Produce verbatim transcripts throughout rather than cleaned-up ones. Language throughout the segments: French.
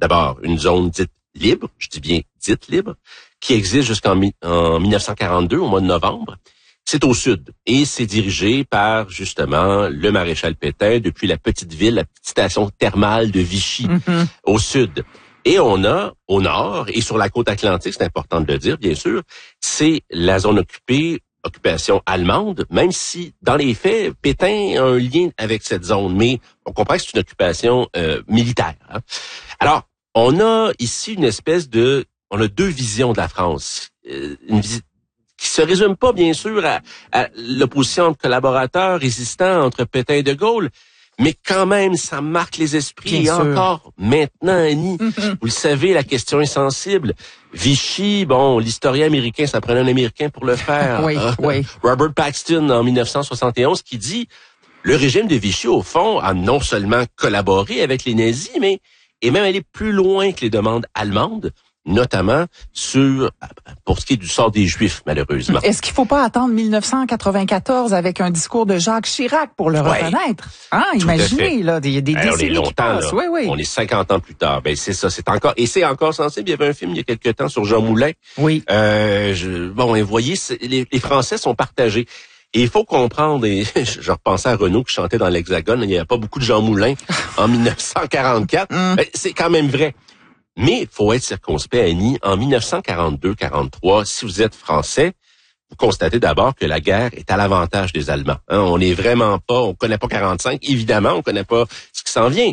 d'abord une zone dite libre, je dis bien dite libre, qui existe jusqu'en mi- en mille neuf cent quarante-deux, au mois de novembre. C'est au sud et c'est dirigé par, justement, le maréchal Pétain depuis la petite ville, la petite station thermale de Vichy, mm-hmm. au sud. Et on a, au nord, et sur la côte atlantique, c'est important de le dire, bien sûr, c'est la zone occupée, occupation allemande, même si, dans les faits, Pétain a un lien avec cette zone, mais on comprend que c'est une occupation euh, militaire. Hein. Alors, on a ici une espèce de... On a deux visions de la France. Euh, une vision qui se résume pas, bien sûr, à, à l'opposition entre collaborateurs résistants entre Pétain et De Gaulle, mais quand même, ça marque les esprits. Bien et sûr. Encore maintenant, Annie, mm-hmm. vous le savez, la question est sensible. Vichy, bon, l'historien américain, ça prenait un Américain pour le faire. oui, oui. Robert Paxton, en mille neuf cent soixante et onze, qui dit, le régime de Vichy, au fond, a non seulement collaboré avec les nazis, mais est même allé plus loin que les demandes allemandes, notamment sur pour ce qui est du sort des Juifs, malheureusement. Est-ce qu'il faut pas attendre mille neuf cent quatre-vingt-quatorze avec un discours de Jacques Chirac pour le ouais, reconnaître? Hein, imaginez, là, des, des Alors, décennies on est longtemps, qui passent. Là, oui, oui. On est cinquante ans plus tard. Ben, c'est ça, c'est encore, et c'est encore sensible. Il y avait un film il y a quelque temps sur Jean Moulin. Oui. Euh, je, bon, et vous voyez, les, les Français sont partagés. Et il faut comprendre, et je repensais à Renaud qui chantait dans l'Hexagone, il n'y avait pas beaucoup de Jean Moulin en mille neuf cent quarante-quatre. Mm. Ben, c'est quand même vrai. Mais il faut être circonspect, Annie. En mille neuf cent quarante-deux quarante-trois, si vous êtes français, vous constatez d'abord que la guerre est à l'avantage des Allemands. Hein, on n'est vraiment pas, on connaît pas quarante-cinq, évidemment, on connaît pas ce qui s'en vient.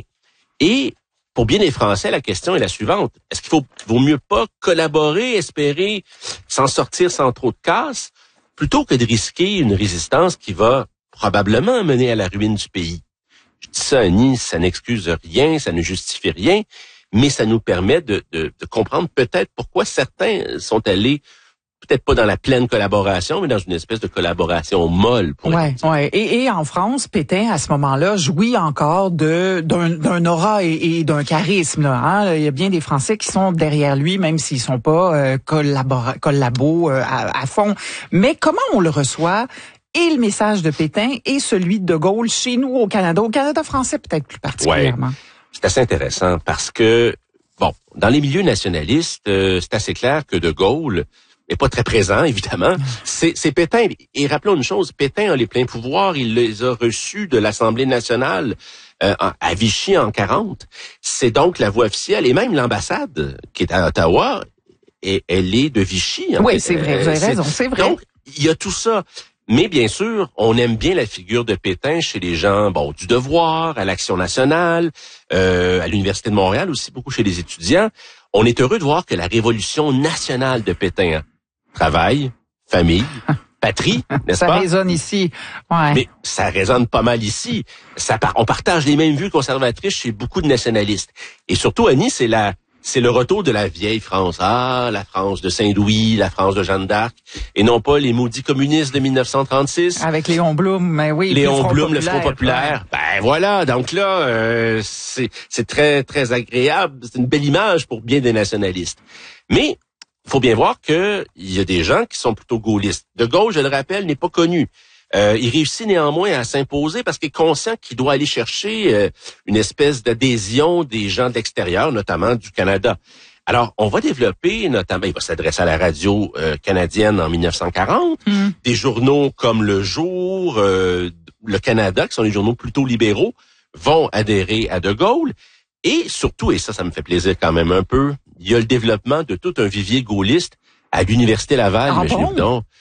Et pour bien des Français, la question est la suivante. Est-ce qu'il faut, vaut mieux pas collaborer, espérer s'en sortir sans trop de casse, plutôt que de risquer une résistance qui va probablement mener à la ruine du pays? Je dis ça, Annie, ça n'excuse rien, ça ne justifie rien, mais ça nous permet de, de, de comprendre peut-être pourquoi certains sont allés, peut-être pas dans la pleine collaboration, mais dans une espèce de collaboration molle. Pour ouais, ouais. Et, et en France, Pétain, à ce moment-là, jouit encore de d'un, d'un aura et, et d'un charisme. Là, hein? Il y a bien des Français qui sont derrière lui, même s'ils sont pas euh, collabora- collabos euh, à, à fond. Mais comment on le reçoit? Et le message de Pétain et celui de De Gaulle chez nous au Canada, au Canada français peut-être plus particulièrement. Ouais. C'est assez intéressant parce que, bon, dans les milieux nationalistes, euh, c'est assez clair que De Gaulle n'est pas très présent, évidemment. C'est, c'est Pétain. Et rappelons une chose, Pétain a les pleins pouvoirs, il les a reçus de l'Assemblée nationale euh, à Vichy en quarante. C'est donc la voix officielle, et même l'ambassade qui est à Ottawa, et elle est de Vichy. Oui, fait. c'est vrai, vous avez c'est, raison, c'est vrai. Donc, il y a tout ça. Mais bien sûr, on aime bien la figure de Pétain chez les gens, bon, du Devoir, à l'Action nationale, euh, à l'Université de Montréal aussi, beaucoup chez les étudiants. On est heureux de voir que la révolution nationale de Pétain, hein, travail, famille, patrie, n'est-ce ça pas? Ça résonne ici. Ouais. Mais ça résonne pas mal ici. Ça, on partage les mêmes vues conservatrices chez beaucoup de nationalistes. Et surtout, Annie, c'est la... C'est le retour de la vieille France. Ah, la France de Saint-Louis, la France de Jeanne d'Arc, et non pas les maudits communistes de mille neuf cent trente-six. Avec Léon Blum, mais oui. Léon Blum, le Front populaire. Ouais. Ben voilà, donc là, euh, c'est, c'est très, très agréable. C'est une belle image pour bien des nationalistes. Mais il faut bien voir que il y a des gens qui sont plutôt gaullistes. De Gaulle, je le rappelle, n'est pas connu. Euh, il réussit néanmoins à s'imposer parce qu'il est conscient qu'il doit aller chercher euh, une espèce d'adhésion des gens de l'extérieur, notamment du Canada. Alors, on va développer, notamment, il va s'adresser à la radio euh, canadienne en mille neuf cent quarante, mmh. des journaux comme Le Jour, euh, Le Canada, qui sont des journaux plutôt libéraux, vont adhérer à De Gaulle. Et surtout, et ça, ça me fait plaisir quand même un peu, il y a le développement de tout un vivier gaulliste à l'Université Laval, ah imaginez-vous bon? donc.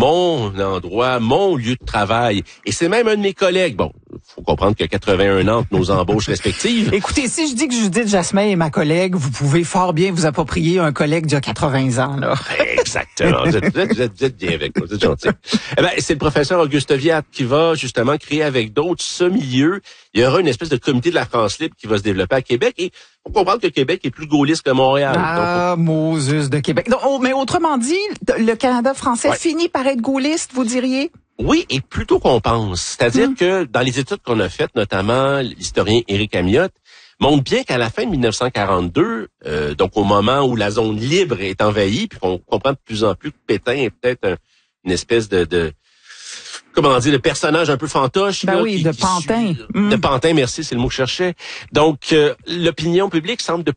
Mon endroit, mon lieu de travail. Et c'est même un de mes collègues. Bon, faut comprendre qu'il y a quatre-vingt-un ans de nos embauches respectives. Écoutez, si je dis que Judith Jasmin est ma collègue, vous pouvez fort bien vous approprier un collègue d'il y a quatre-vingts ans, là. Exactement. Vous êtes, vous êtes, vous êtes, vous êtes bien avec moi. Vous êtes gentil. Eh ben, c'est le professeur Auguste Viat qui va justement créer avec d'autres ce milieu. Il y aura une espèce de comité de la France libre qui va se développer à Québec. Et faut comprendre que Québec est plus gaulliste que Montréal. Ah, donc, Moses de Québec. Donc, oh, mais autrement dit, le Canada français ouais. finit par être gaulliste, vous diriez? Oui, et plutôt qu'on pense. C'est-à-dire hum. que dans les études qu'on a faites, notamment l'historien Éric Amiotte montre bien qu'à la fin de mille neuf cent quarante-deux, euh, donc au moment où la zone libre est envahie, puis qu'on comprend de plus en plus que Pétain est peut-être un, une espèce de, de comment dire, de personnage un peu fantoche. Ben là, oui, qui, de qui pantin. Suit, mmh. De pantin, merci, c'est le mot que je cherchais. Donc, euh, l'opinion publique semble de